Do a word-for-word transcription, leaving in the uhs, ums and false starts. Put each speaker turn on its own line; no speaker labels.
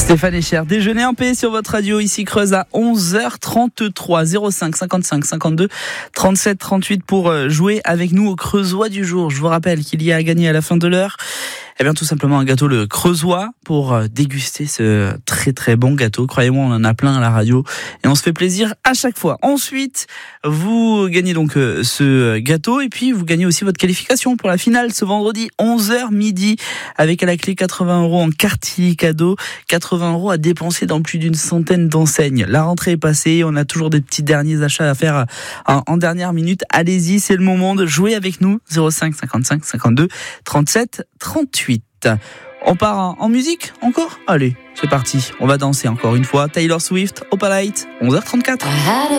Stéphane Echer, déjeuner en paix sur votre radio, ici Creuse à onze heures trente-trois, zéro cinq cinquante-cinq cinquante-deux trente-sept trente-huit pour jouer avec nous au Creusois du jour. Je vous rappelle qu'il y a à gagner à la fin de l'heure, eh bien tout simplement un gâteau le Creusois pour déguster ce très très bon gâteau. Croyez-moi, on en a plein à la radio et on se fait plaisir à chaque fois. Ensuite, vous gagnez donc ce gâteau et puis vous gagnez aussi votre qualification pour la finale ce vendredi onze heures midi avec à la clé quatre-vingts euros en cartilly cadeau, quatre-vingts euros à dépenser dans plus d'une centaine d'enseignes. La rentrée est passée, on a toujours des petits derniers achats à faire en, en dernière minute. Allez-y, c'est le moment de jouer avec nous. zéro cinq cinquante-cinq cinquante-deux trente-sept trente-huit. On part en, en musique encore ? Allez, c'est parti. On va danser encore une fois. Taylor Swift, Opalite, onze heures trente-quatre.